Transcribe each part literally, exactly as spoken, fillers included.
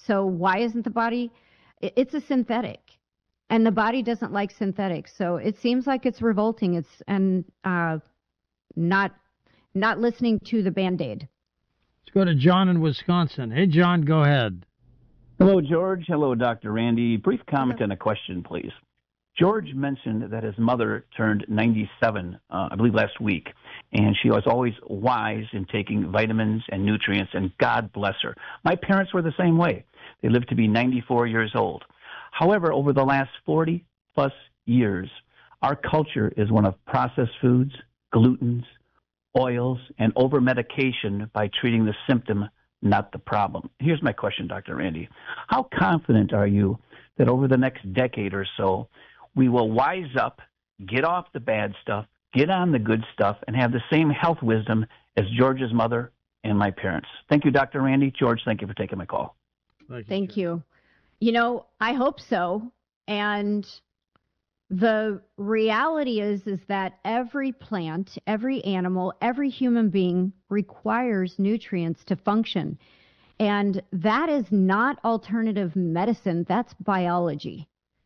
So why isn't the body? It's a synthetic, and the body doesn't like synthetics. So it seems like it's revolting. It's and uh, not not listening to the Band-Aid. Let's go to John in Wisconsin. Hey, John, go ahead. Hello, George. Hello, Doctor Randy. Brief comment Hello. and a question, please. George mentioned that his mother turned ninety-seven, uh, I believe, last week, and she was always wise in taking vitamins and nutrients, and God bless her. My parents were the same way. They lived to be ninety-four years old. However, over the last forty-plus years, our culture is one of processed foods, glutens, oils, and over-medication by treating the symptom, not the problem. Here's my question, Doctor Randy. How confident are you that over the next decade or so, we will wise up, get off the bad stuff, get on the good stuff, and have the same health wisdom as George's mother and my parents? Thank you, Doctor Randy. George, thank you for taking my call. Thank you. Thank you. You know, I hope so. And the reality is, is that every plant, every animal, every human being requires nutrients to function. And that is not alternative medicine. That's biology.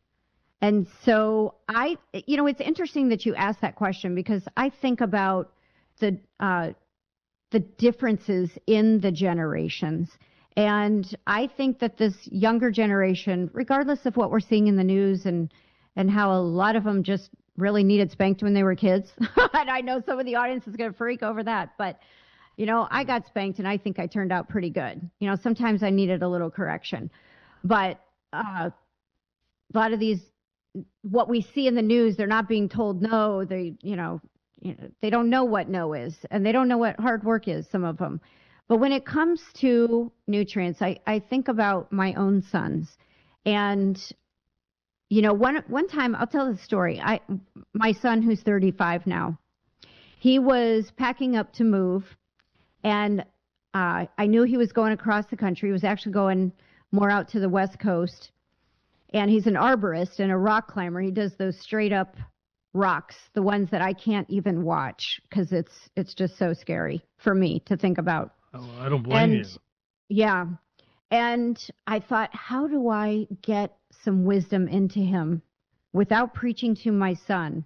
And so I, you know, it's interesting that you asked that question, because I think about the, uh, the differences in the generations. And I think that this younger generation, regardless of what we're seeing in the news and, and how a lot of them just really needed spanked when they were kids, and I know some of the audience is going to freak over that, but, you know, I got spanked and I think I turned out pretty good. You know, sometimes I needed a little correction. But uh, a lot of these, what we see in the news, they're not being told no. They, you know, you know, they don't know what no is, and they don't know what hard work is, some of them. But when it comes to nutrients, I, I think about my own sons. And, you know, one one time, I'll tell the story. I, my son, who's thirty-five now, he was packing up to move, and uh, I knew he was going across the country. He was actually going more out to the West Coast. And he's an arborist and a rock climber. He does those straight up rocks, the ones that I can't even watch, because it's it's just so scary for me to think about. Oh, I don't blame and, you. Yeah. And I thought, how do I get some wisdom into him without preaching to my son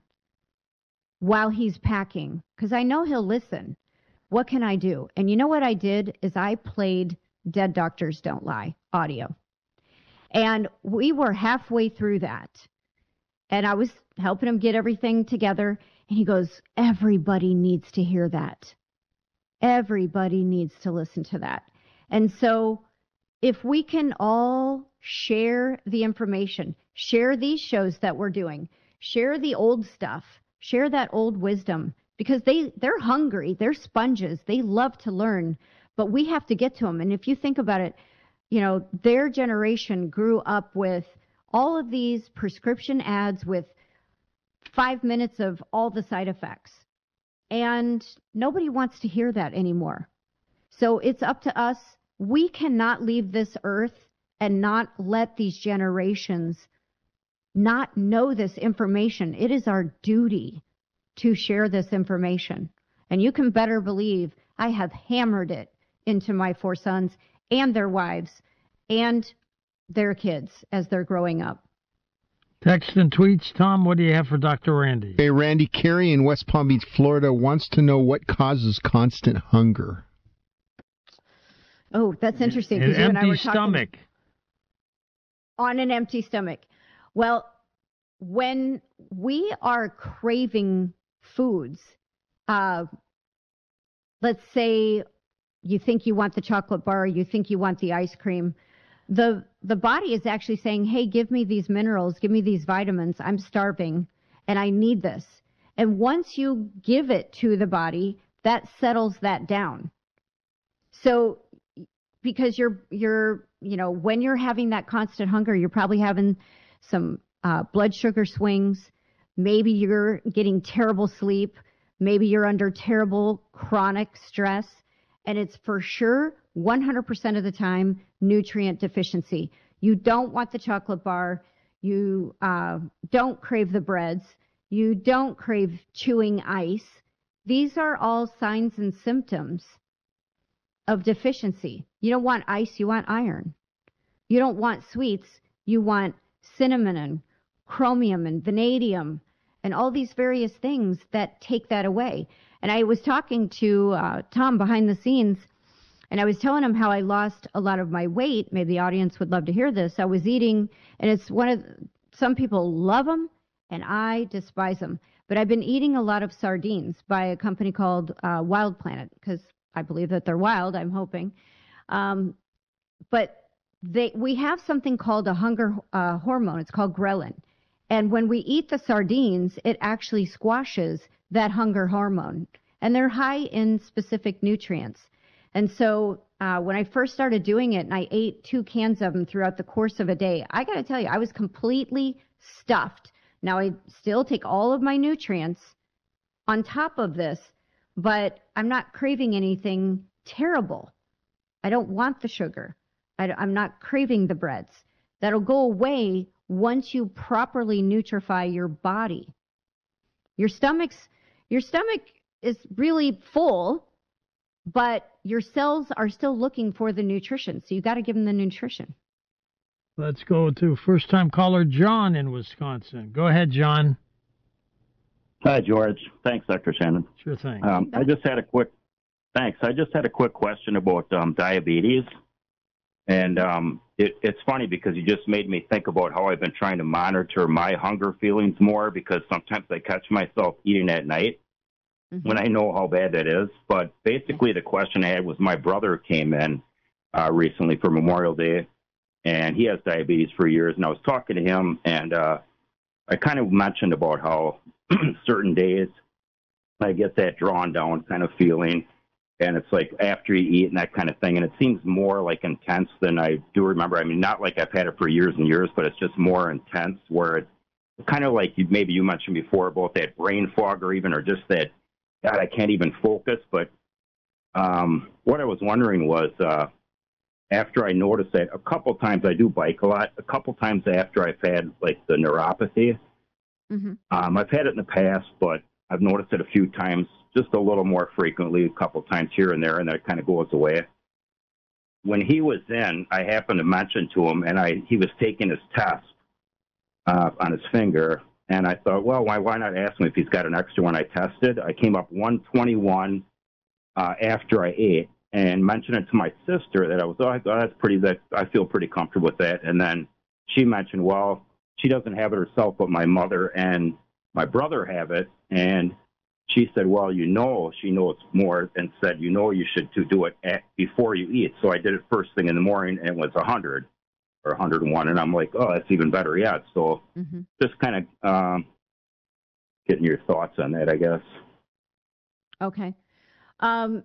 while he's packing? Because I know he'll listen. What can I do? And you know what I did is I played Dead Doctors Don't Lie audio. And we were halfway through that. And I was helping him get everything together. And he goes, everybody needs to hear that. Everybody needs to listen to that. And so if we can all share the information, share these shows that we're doing, share the old stuff, share that old wisdom, because they, they're hungry. They're sponges. They love to learn. But we have to get to them. And if you think about it, you know, their generation grew up with all of these prescription ads with five minutes of all the side effects. And nobody wants to hear that anymore. So it's up to us. We cannot leave this earth and not let these generations not know this information. It is our duty to share this information. And you can better believe I have hammered it into my four sons and their wives and their kids as they're growing up. Text and tweets. Tom, what do you have for Doctor Randy? Hey, Randy, Carrie in West Palm Beach, Florida, wants to know what causes constant hunger. Oh, that's interesting. An you and I empty were talking stomach. On an empty stomach. Well, when we are craving foods, uh, let's say you think you want the chocolate bar, you think you want the ice cream, the the body is actually saying, hey, give me these minerals, give me these vitamins, I'm starving, and I need this. And once you give it to the body, that settles that down. So because you're, you're, you know, when you're having that constant hunger, you're probably having some uh, blood sugar swings. Maybe you're getting terrible sleep. Maybe you're under terrible chronic stress. And it's for sure one hundred percent of the time nutrient deficiency. You don't want the chocolate bar. You uh, don't crave the breads. You don't crave chewing ice. These are all signs and symptoms of deficiency. You don't want ice, you want iron. You don't want sweets. You want cinnamon and chromium and vanadium and all these various things that take that away. And I was talking to uh, Tom behind the scenes, and I was telling him how I lost a lot of my weight. Maybe the audience would love to hear this. I was eating, and it's one of, some people love them, and I despise them. But I've been eating a lot of sardines by a company called uh, Wild Planet, because I believe that they're wild, I'm hoping. Um, but they, we have something called a hunger uh, hormone. It's called ghrelin. And when we eat the sardines, it actually squashes that hunger hormone. And they're high in specific nutrients. And so uh, when I first started doing it, and I ate two cans of them throughout the course of a day, I got to tell you, I was completely stuffed. Now, I still take all of my nutrients on top of this, but I'm not craving anything terrible. I don't want the sugar. I, I'm not craving the breads. That'll go away once you properly nutrify your body. Your stomach's, your stomach is really full, but your cells are still looking for the nutrition. So you got to give them the nutrition. Let's go to first-time caller John in Wisconsin. Go ahead, John. Hi, George. Thanks, Doctor Shannon. Sure thing. Um, I just had a quick, thanks. I just had a quick question about um, diabetes. And um, it, it's funny because you just made me think about how I've been trying to monitor my hunger feelings more, because sometimes I catch myself eating at night mm-hmm. when I know how bad that is. But basically the question I had was, my brother came in uh, recently for Memorial Day, and he has diabetes for years. And I was talking to him, and uh, I kind of mentioned about how certain days I get that drawn down kind of feeling. And it's like after you eat and that kind of thing. And it seems more like intense than I do remember. I mean, not like I've had it for years and years, but it's just more intense, where it's kind of like you, maybe you mentioned before about that brain fog, or even, or just that, God, I can't even focus. But um, what I was wondering was, uh, after I noticed that a couple times, I do bike a lot, a couple times after I've had like the neuropathy, mm-hmm. um, I've had it in the past, but I've noticed it a few times, just a little more frequently, a couple times here and there, and then it kind of goes away. When he was in, I happened to mention to him, and I he was taking his test uh, on his finger, and I thought, well, why why not ask him if he's got an extra one? I tested. I came up one twenty-one uh, after I ate, and mentioned it to my sister that I was, oh, I thought that's pretty, that I feel pretty comfortable with that. And then she mentioned, well, she doesn't have it herself, but my mother and my brother have it, and she said, well, you know, she knows more, and said, you know, you should to do it at, before you eat. So I did it first thing in the morning, and it was one hundred or one hundred one. And I'm like, oh, that's even better yet. So mm-hmm. just kind of um, getting your thoughts on that, I guess. Okay. Um,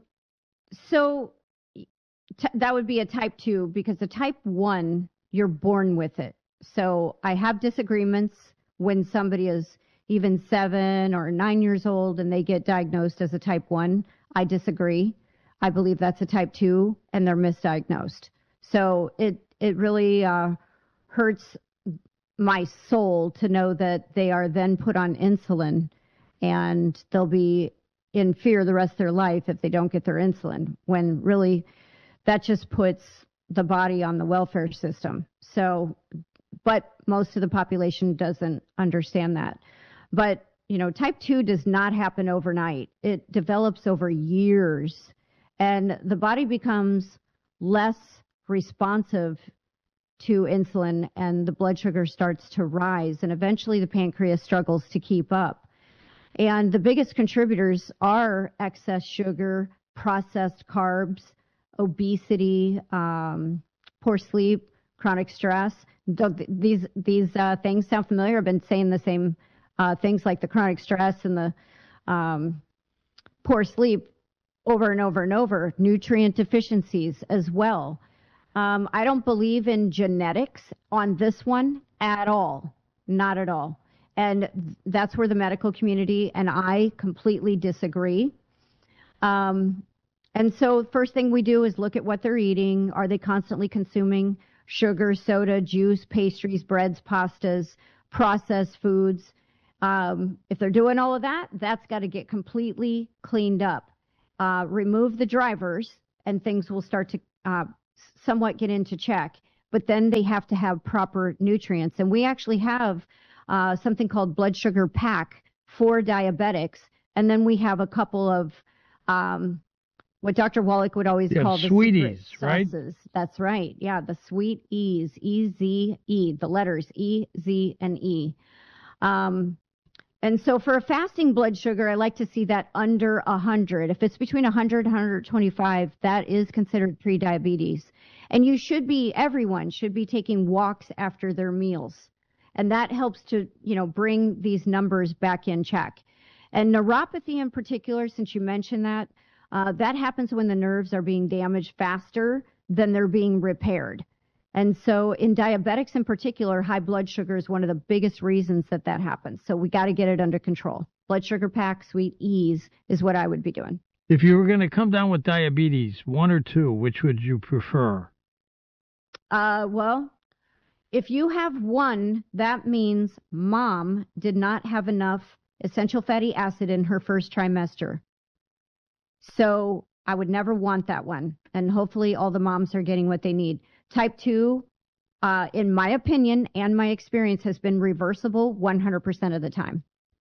so t- that would be a type two, because the type one, you're born with it. So I have disagreements when somebody is even seven or nine years old and they get diagnosed as a type one. I disagree. I believe that's a type two, and they're misdiagnosed. So it, it really uh, hurts my soul to know that they are then put on insulin, and they'll be in fear the rest of their life if they don't get their insulin, when really that just puts the body on the welfare system. So, but most of the population doesn't understand that. But, you know, type two does not happen overnight. It develops over years, and the body becomes less responsive to insulin, and the blood sugar starts to rise, and eventually the pancreas struggles to keep up. And the biggest contributors are excess sugar, processed carbs, obesity, um, poor sleep, chronic stress. These, these uh, things sound familiar. I've been saying the same Uh, things like the chronic stress and the um, poor sleep over and over and over. Nutrient deficiencies as well. Um, I don't believe in genetics on this one at all. Not at all. And that's where the medical community and I completely disagree. Um, and so first thing we do is look at what they're eating. Are they constantly consuming sugar, soda, juice, pastries, breads, pastas, processed foods? Um, if they're doing all of that, that's got to get completely cleaned up. Uh, remove the drivers, and things will start to uh, somewhat get into check. but then they have to have proper nutrients. And we actually have uh, something called blood sugar pack for diabetics. And then we have a couple of um, what Doctor Wallach would always yeah, call the sweeties, right? Sauces. That's right. Yeah, the sweet E's, E Z E, the letters E, Z, and E. Um, and so for a fasting blood sugar, I like to see that under one hundred. If it's between one hundred and one hundred twenty-five, that is considered prediabetes. And you should be, everyone should be taking walks after their meals. And that helps to, you know, bring these numbers back in check. And neuropathy in particular, since you mentioned that, uh, that happens when the nerves are being damaged faster than they're being repaired. And so in diabetics in particular, high blood sugar is one of the biggest reasons that that happens. So we got to get it under control. Blood sugar pack, sweet E's is what I would be doing. If you were going to come down with diabetes, one or two, which would you prefer? Uh, well, if you have one, that means mom did not have enough essential fatty acid in her first trimester. So I would never want that one. And hopefully all the moms are getting what they need. Type two, uh, in my opinion and my experience, has been reversible one hundred percent of the time.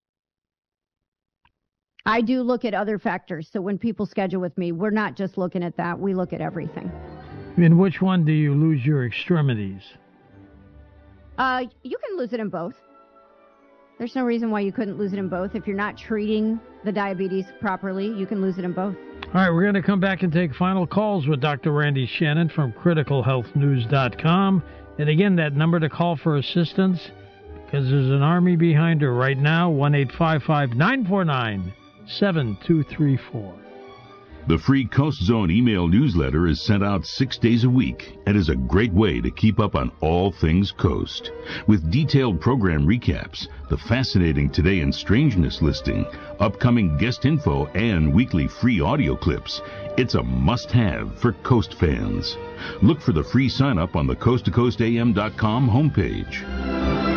I do look at other factors. So when people schedule with me, we're not just looking at that. We look at everything. In which one do you lose your extremities? Uh, you can lose it in both. There's no reason why you couldn't lose it in both. If you're not treating the diabetes properly, you can lose it in both. All right, we're going to come back and take final calls with Doctor Randy Shannon from critical health news dot com. And again, that number to call for assistance, because there's an army behind her right now, one eight five five, nine four nine, seven two three four. The free Coast Zone email newsletter is sent out six days a week and is a great way to keep up on all things Coast. With detailed program recaps, the fascinating Today in Strangeness listing, upcoming guest info, and weekly free audio clips, it's a must-have for Coast fans. Look for the free sign-up on the coast to coast a m dot com homepage.